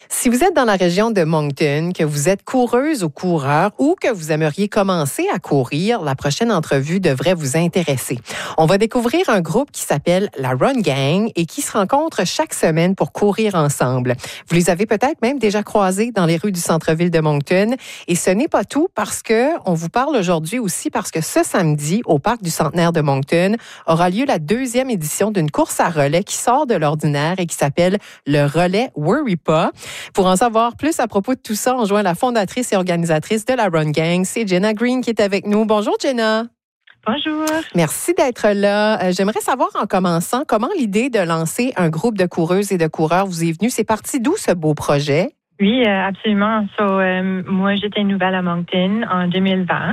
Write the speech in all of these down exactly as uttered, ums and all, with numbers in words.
Si vous êtes dans la région de Moncton, que vous êtes coureuse ou coureur ou que vous aimeriez commencer à courir, la prochaine entrevue devrait vous intéresser. On va découvrir un groupe qui s'appelle la Run Gang et qui se rencontre chaque semaine pour courir ensemble. Vous les avez peut-être même déjà croisés dans les rues du centre-ville de Moncton. Et ce n'est pas tout parce que on vous parle aujourd'hui aussi parce que ce samedi, au parc du Centenaire de Moncton, aura lieu la deuxième édition d'une course à relais qui sort de l'ordinaire et qui s'appelle le relais Worry Pas. Pour en savoir plus à propos de tout ça, on joint la fondatrice et organisatrice de la Run Gang, c'est Jenna Green qui est avec nous. Bonjour Jenna. Bonjour. Merci d'être là. Euh, j'aimerais savoir en commençant, comment l'idée de lancer un groupe de coureuses et de coureurs vous est venue? C'est parti d'où ce beau projet? Oui, euh, absolument. So, euh, moi, j'étais nouvelle à Moncton en deux mille vingt.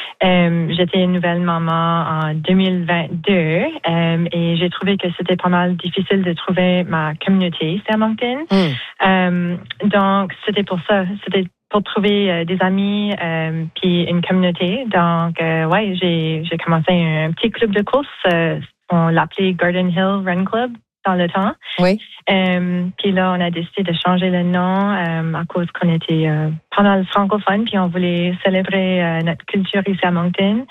Euh, j'étais une nouvelle maman en deux mille vingt-deux euh, et j'ai trouvé que c'était pas mal difficile de trouver ma communauté ici à Moncton. Mm. Euh, donc, c'était pour ça. C'était pour trouver euh, des amis euh, puis une communauté. Donc, euh, ouais, j'ai, j'ai commencé un petit club de course. Euh, on l'appelait Garden Hill Run Club dans le temps. Oui. Euh, puis là, on a décidé de changer le nom euh, à cause qu'on était euh, pas mal francophone, puis on voulait célébrer euh, notre culture ici à Moncton.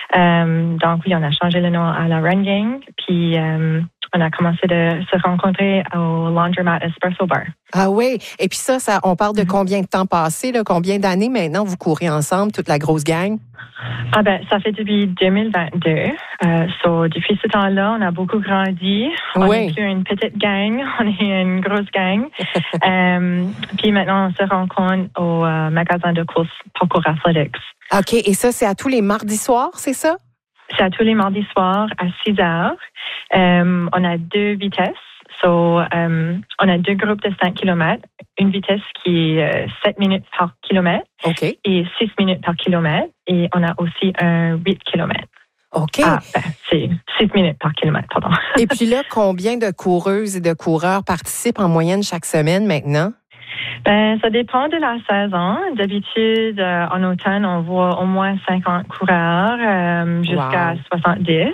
Euh, donc oui, on a changé le nom à la Run Gang, puis euh, on a commencé de se rencontrer au Laundromat Espresso Bar. Ah oui, et puis ça, ça, on parle de combien de temps passé, là, combien d'années maintenant vous courez ensemble, toute la grosse gang? Ah ben, ça fait depuis deux mille vingt-deux. Euh, so, depuis ce temps-là, on a beaucoup grandi. On oui. n'est plus une petite gang, on est une grosse gang. euh, puis maintenant, on se rencontre au euh, magasin de course Parcours Athletics. OK, et ça, c'est à tous les mardis soirs, c'est ça? C'est à tous les mardis soirs à six heures. Euh, on a deux vitesses. So, um, on a deux groupes de cinq kilomètres, une vitesse qui est euh, sept minutes par kilomètre okay. et six minutes par kilomètre. Et on a aussi un huit kilomètres. OK. Ah, ben, c'est six minutes par kilomètre, pardon. Et puis là, combien de coureuses et de coureurs participent en moyenne chaque semaine maintenant? Ben, ça dépend de la saison. D'habitude, euh, en automne, on voit au moins cinquante coureurs euh, jusqu'à wow. soixante-dix.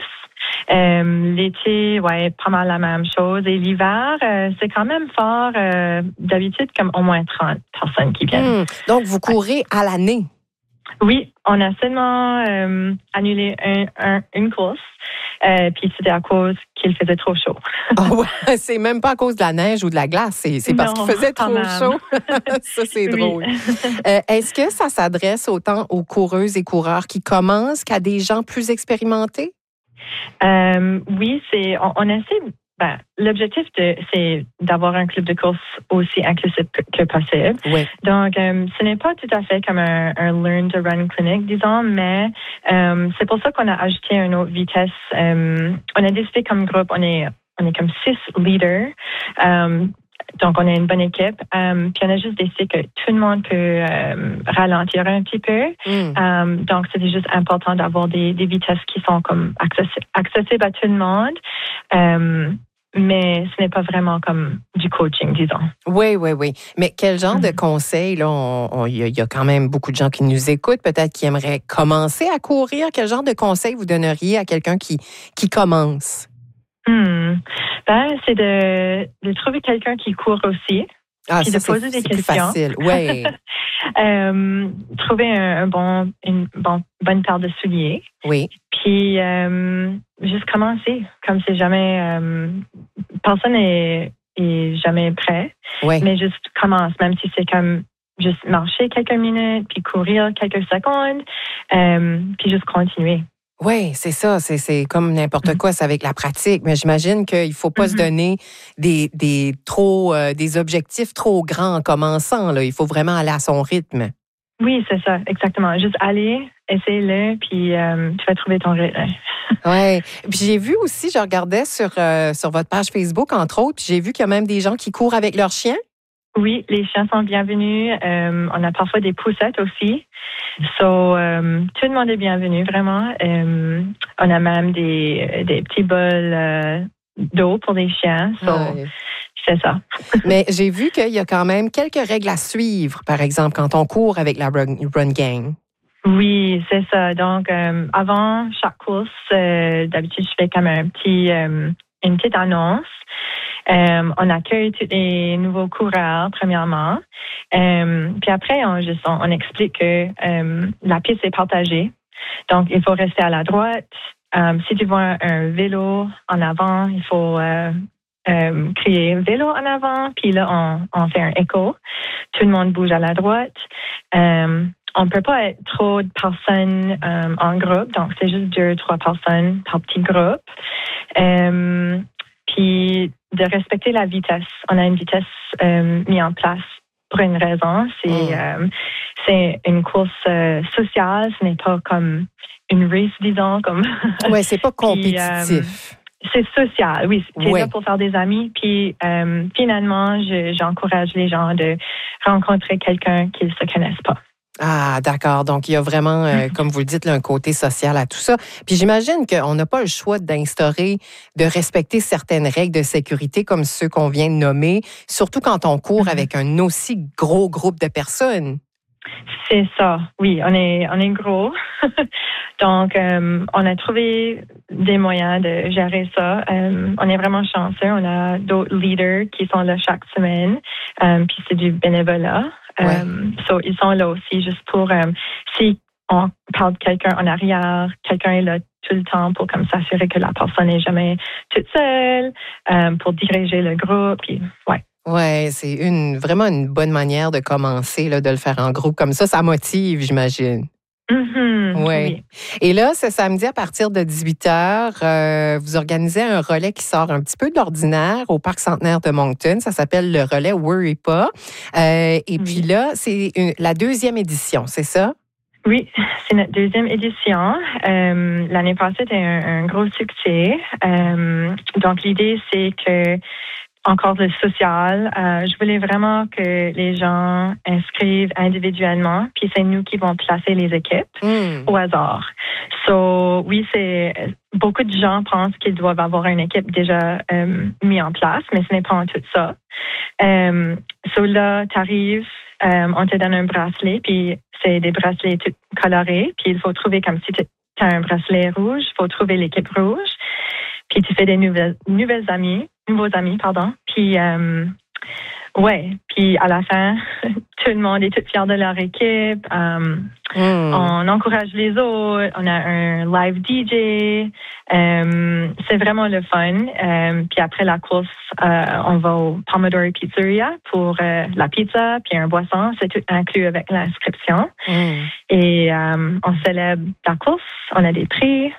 Euh, l'été, ouais, pas mal la même chose. Et l'hiver, euh, c'est quand même fort. Euh, d'habitude, comme au moins trente personnes qui viennent. Mmh. Donc, vous courez à l'année? Oui, on a seulement euh, annulé un, un, une course. Euh, puis c'était à cause qu'il faisait trop chaud. Oh ouais, c'est même pas à cause de la neige ou de la glace, c'est, c'est parce non, qu'il faisait trop chaud. Ça, c'est oui. drôle. Euh, est-ce que ça s'adresse autant aux coureuses et coureurs qui commencent qu'à des gens plus expérimentés? Euh, oui, c'est on, on essaie. Ben, l'objectif de, c'est d'avoir un club de course aussi inclusif que, que possible. Oui. Donc, euh, ce n'est pas tout à fait comme un, un Learn to Run clinic, disons, mais euh, c'est pour ça qu'on a ajouté une autre vitesse. Euh, on a décidé comme groupe, on est on est comme six leaders. Euh, Donc, on est une bonne équipe. Um, puis, on a juste décidé que tout le monde peut um, ralentir un petit peu. Mm. Um, donc, c'était juste important d'avoir des, des vitesses qui sont comme accessi- accessibles à tout le monde. Um, mais ce n'est pas vraiment comme du coaching, disons. Oui, oui, oui. Mais quel genre mm. de conseils, là, il y, y a quand même beaucoup de gens qui nous écoutent, peut-être qui aimeraient commencer à courir. Quel genre de conseils vous donneriez à quelqu'un qui, qui commence? Hmm. Ben, c'est de, de trouver quelqu'un qui court aussi. Ah, puis ça, de poser c'est, des c'est questions. plus facile, oui. euh, trouver un, un bon, une bon, bonne paire de souliers. Oui. Puis, euh, juste commencer. Comme c'est jamais, euh, personne n'est est jamais prêt. Oui. Mais juste commence, même si c'est comme juste marcher quelques minutes, puis courir quelques secondes, euh, puis juste continuer. Oui, c'est ça. C'est, c'est comme n'importe quoi, c'est avec la pratique. Mais j'imagine qu'il ne faut pas mm-hmm. se donner des, des, trop, euh, des objectifs trop grands en commençant. Là. Il faut vraiment aller à son rythme. Oui, c'est ça, exactement. Juste aller, essayer-le, puis euh, tu vas trouver ton rythme. Oui. Puis j'ai vu aussi, je regardais sur, euh, sur votre page Facebook, entre autres, puis j'ai vu qu'il y a même des gens qui courent avec leurs chiens. Oui, les chiens sont bienvenus. Euh, on a parfois des poussettes aussi. So, euh, tout le monde est bienvenu, vraiment. Euh, on a même des, des petits bols euh, d'eau pour les chiens. So, ouais. C'est ça. Mais j'ai vu qu'il y a quand même quelques règles à suivre, par exemple, quand on court avec la Run, run Gang. Oui, c'est ça. Donc, euh, avant chaque course, euh, d'habitude, je fais comme un petit... Euh, une petite annonce. Euh, on accueille tous les nouveaux coureurs, premièrement. Euh, puis après, on, juste, on, on explique que euh, la piste est partagée. Donc, il faut rester à la droite. Euh, si tu vois un, un vélo en avant, il faut euh, euh, crier vélo en avant. Puis là, on, on fait un écho. Tout le monde bouge à la droite. Euh, on ne peut pas être trop de personnes euh, en groupe. Donc, c'est juste deux, trois personnes par petit groupe. Euh, puis, de respecter la vitesse. On a une vitesse euh, mise en place pour une raison. C'est, mmh. euh, c'est une course euh, sociale. Ce n'est pas comme une race, disons. Comme oui, c'est pas compétitif. Puis, euh, c'est social, oui. C'est oui. là pour faire des amis. Puis, euh, finalement, je, j'encourage les gens de rencontrer quelqu'un qu'ils ne se connaissent pas. Ah, d'accord. Donc, il y a vraiment, euh, comme vous le dites, là, un côté social à tout ça. Puis j'imagine qu'on n'a pas le choix d'instaurer, de respecter certaines règles de sécurité comme ceux qu'on vient de nommer, surtout quand on court mm-hmm. avec un aussi gros groupe de personnes. C'est ça, oui, on est, on est gros. Donc, euh, on a trouvé des moyens de gérer ça. Euh, on est vraiment chanceux. On a d'autres leaders qui sont là chaque semaine. Euh, puis c'est du bénévolat. Ouais. Um, so, ils sont là aussi juste pour, um, si on parle de quelqu'un en arrière, quelqu'un est là tout le temps pour comme s'assurer que la personne n'est jamais toute seule, um, pour diriger le groupe. Puis, ouais. Oui, c'est une, vraiment une bonne manière de commencer, là, de le faire en groupe comme ça. Ça motive, j'imagine. Mm-hmm, ouais. Oui. Et là, ce samedi, à partir de dix-huit heures, euh, vous organisez un relais qui sort un petit peu de l'ordinaire au Parc Centenaire de Moncton. Ça s'appelle le relais Worry Pas. Euh, et oui. Puis là, c'est une, la deuxième édition, c'est ça? Oui, c'est notre deuxième édition. Euh, l'année passée, c'était un, un gros succès. Euh, donc, l'idée, c'est que encore le social. Euh, je voulais vraiment que les gens inscrivent individuellement, puis c'est nous qui vont placer les équipes mm. au hasard. So, oui, c'est beaucoup de gens pensent qu'ils doivent avoir une équipe déjà euh, mise en place, mais ce n'est pas en tout ça. Euh, so là, tu arrives, euh, on te donne un bracelet, puis c'est des bracelets tout colorés, puis il faut trouver comme si tu as un bracelet rouge, il faut trouver l'équipe rouge, puis tu fais des nouvelles, nouvelles amies. nouveaux amis, pardon. Puis, euh, ouais, puis à la fin, tout le monde est tout fier de leur équipe. Euh, mm. On encourage les autres. On a un live D J. Euh, c'est vraiment le fun. Euh, puis après la course, euh, on va au Pomodoro Pizzeria pour euh, la pizza, puis un boisson. C'est tout inclus avec l'inscription. Mm. Et euh, on célèbre la course. On a des prix.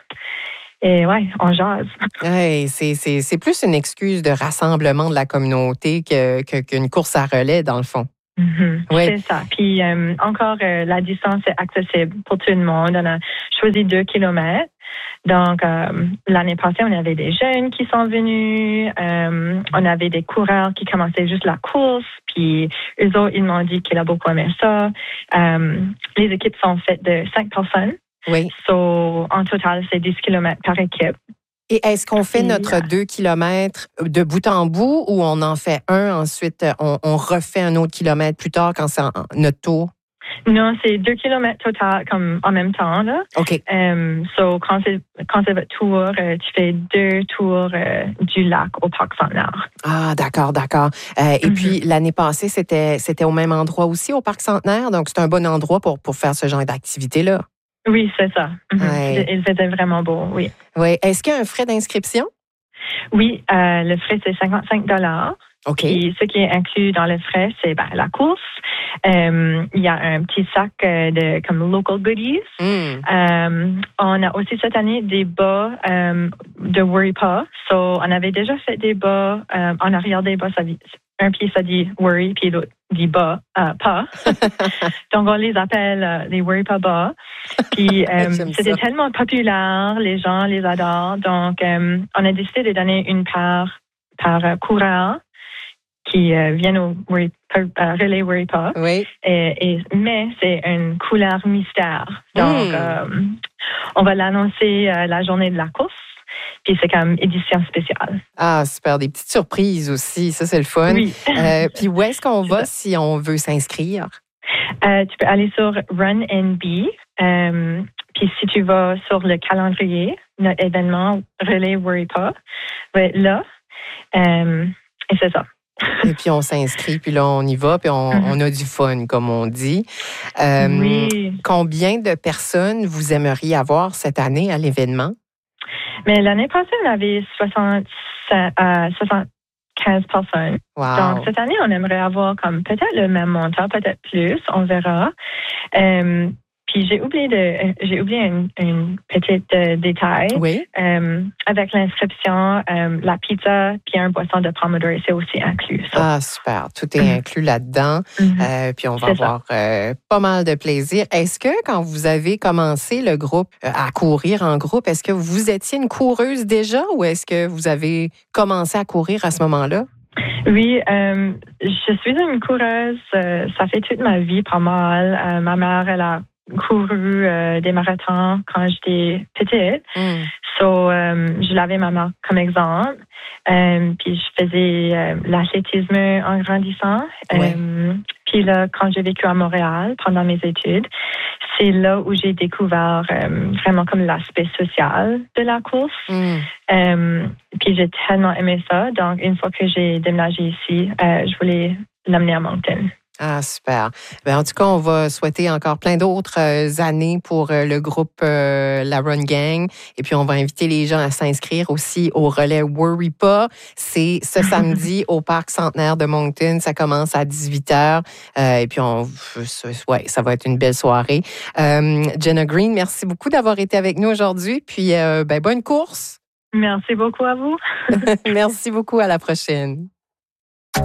Et ouais, on jase. Hey, c'est, c'est, c'est plus une excuse de rassemblement de la communauté que, que, qu'une course à relais, dans le fond. Mm-hmm. Oui. C'est ça. Puis euh, encore, euh, la distance est accessible pour tout le monde. On a choisi deux kilomètres. Donc, euh, l'année passée, on avait des jeunes qui sont venus. Euh, on avait des coureurs qui commençaient juste la course. Puis, eux autres, ils m'ont dit qu'ils ont beaucoup aimé ça. Euh, les équipes sont faites de cinq personnes. Oui. So, en total, c'est dix kilomètres par équipe. Et est-ce qu'on fait notre deux kilomètres de bout en bout ou on en fait un, ensuite on, on refait un autre kilomètre plus tard quand c'est en, notre tour? Non, c'est deux kilomètres total comme en même temps, là. OK. Um, so, quand c'est, quand c'est votre tour, euh, tu fais deux tours euh, du lac au Parc Centenaire. Ah, d'accord, d'accord. Euh, mm-hmm. Et puis, l'année passée, c'était, c'était au même endroit aussi, au Parc Centenaire. Donc, c'est un bon endroit pour, pour faire ce genre d'activité-là. Oui, c'est ça. Mm-hmm. Ouais. Il faisait vraiment beau, oui. Oui. Est-ce qu'il y a un frais d'inscription? Oui, euh, le frais, c'est cinquante-cinq dollars. OK. Et ce qui est inclus dans le frais, c'est ben, la course. Euh, il y a un petit sac euh, de comme local goodies. Mm. Euh, on a aussi cette année des bas euh, de Worry Pas. So, on avait déjà fait des bas euh, en arrière des bas. Ça dit, un pied, ça dit Worry, puis l'autre dit bas, euh, pas. Donc, on les appelle euh, les Worry Pas bas. Puis, euh, c'était ça. Tellement populaire, les gens les adorent. Donc, euh, on a décidé de donner une part par euh, coureur qui euh, viennent au Worry, euh, relais Worry Pas. Oui. Et, et, mais c'est une couleur mystère. Donc, mm. euh, on va l'annoncer euh, la journée de la course. Puis c'est comme édition spéciale. Ah, super. Des petites surprises aussi. Ça, c'est le fun. Oui. euh, puis où est-ce qu'on va si on veut s'inscrire? Euh, tu peux aller sur Run N B. Euh, puis si tu vas sur le calendrier notre événement Relais Worry Pas va être là. Euh, et c'est ça. Et puis, on s'inscrit, puis là, on y va, puis on, mm-hmm. on a du fun, comme on dit. Euh, oui. Combien de personnes vous aimeriez avoir cette année à l'événement? Mais l'année passée, on avait soixante, euh, soixante-quinze personnes. Wow. Donc, cette année, on aimerait avoir comme peut-être le même montant, peut-être plus, on verra. Euh, Puis j'ai oublié de j'ai oublié une, une petite euh, détail. Oui. Euh, avec l'inscription, euh, la pizza puis un boisson de Pomodoro, c'est aussi inclus. Ça. Ah, super. Tout est mm-hmm. inclus là-dedans. Mm-hmm. Euh, puis on va c'est avoir euh, pas mal de plaisir. Est-ce que quand vous avez commencé le groupe euh, à courir en groupe, est-ce que vous étiez une coureuse déjà ou est-ce que vous avez commencé à courir à ce moment-là? Oui, euh, je suis une coureuse. Euh, ça fait toute ma vie pas mal. Euh, ma mère, elle a couru euh, des marathons quand j'étais petite. Mm. So, euh, je l'avais ma mère comme exemple. Euh, puis je faisais euh, l'athlétisme en grandissant. Ouais. Euh, puis là, quand j'ai vécu à Montréal pendant mes études, c'est là où j'ai découvert euh, vraiment comme l'aspect social de la course. Mm. Euh, puis j'ai tellement aimé ça. Donc, une fois que j'ai déménagé ici, euh, je voulais l'amener à Moncton. Ah, super. Bien, en tout cas, on va souhaiter encore plein d'autres euh, années pour euh, le groupe euh, La Run Gang. Et puis, on va inviter les gens à s'inscrire aussi au relais Worry Pas. C'est ce samedi au Parc Centenaire de Moncton. Ça commence à dix-huit heures. Euh, et puis, on, ouais, ça va être une belle soirée. Euh, Jenna Green, merci beaucoup d'avoir été avec nous aujourd'hui. Puis, euh, ben, bonne course. Merci beaucoup à vous. Merci beaucoup. À la prochaine.